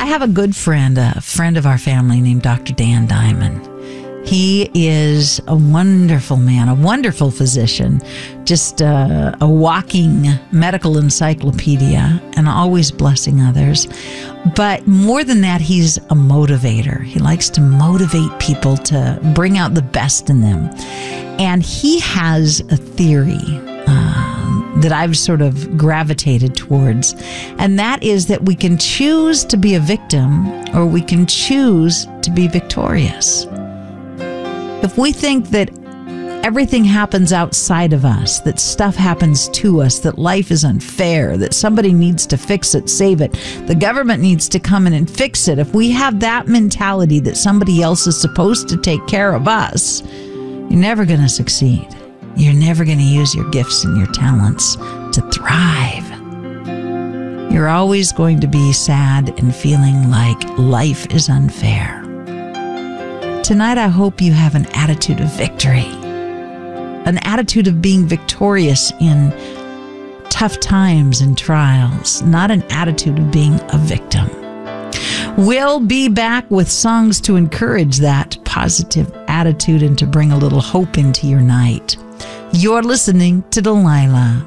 I have a good friend, a friend of our family named Dr. Dan Diamond. He is a wonderful man, a wonderful physician, just a walking medical encyclopedia and always blessing others. But more than that, he's a motivator. He likes to motivate people to bring out the best in them. And he has a theory that I've sort of gravitated towards, and that is that we can choose to be a victim or we can choose to be victorious. If we think that everything happens outside of us, that stuff happens to us, that life is unfair, that somebody needs to fix it, save it, the government needs to come in and fix it, if we have that mentality that somebody else is supposed to take care of us, you're never going to succeed. You're never going to use your gifts and your talents to thrive. You're always going to be sad and feeling like life is unfair. Tonight, I hope you have an attitude of victory, an attitude of being victorious in tough times and trials, not an attitude of being a victim. We'll be back with songs to encourage that positive attitude and to bring a little hope into your night. You're listening to Delilah.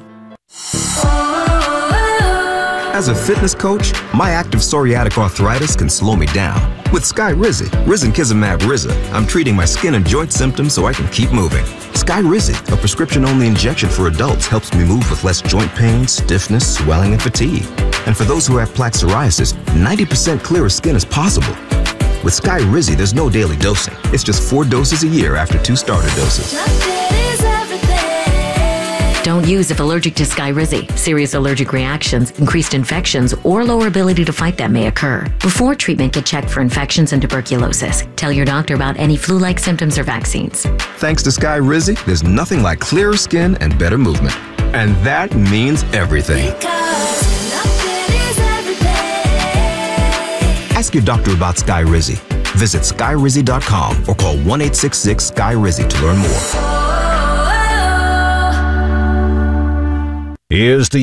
As a fitness coach, my active psoriatic arthritis can slow me down. With Skyrizi, risankizumab Riza, I'm treating my skin and joint symptoms so I can keep moving. Skyrizi, a prescription-only injection for adults, helps me move with less joint pain, stiffness, swelling, and fatigue. And for those who have plaque psoriasis, 90% clearer skin is possible. With Skyrizi, there's no daily dosing. It's just 4 doses a year after 2 starter doses. Don't use if allergic to Skyrizi. Serious allergic reactions, increased infections, or lower ability to fight them may occur. Before treatment, get checked for infections and tuberculosis. Tell your doctor about any flu-like symptoms or vaccines. Thanks to Skyrizi, there's nothing like clearer skin and better movement. And that means everything. Ask your doctor about Skyrizi. Visit Skyrizi.com or call 1-866-SKY-RIZI to learn more. Here's to